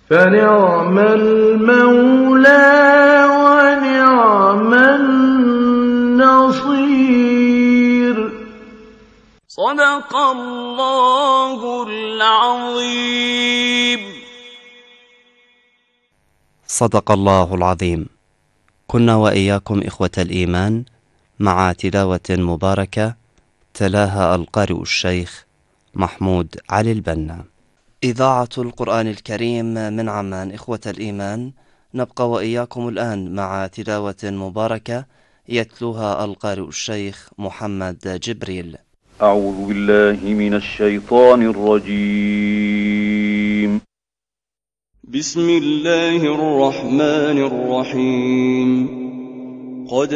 فنعم المولى ونعم النصير. صدق الله العظيم. صدق الله العظيم. كنا وإياكم إخوة الإيمان مع تلاوة مباركة تلاها القارئ الشيخ محمود علي البنا. إذاعة القرآن الكريم من عمان. إخوة الإيمان، نبقى وإياكم الآن مع تلاوة مباركة يتلوها القارئ الشيخ محمد جبريل. أعوذ بالله من الشيطان الرجيم. بسم الله الرحمن الرحيم. قد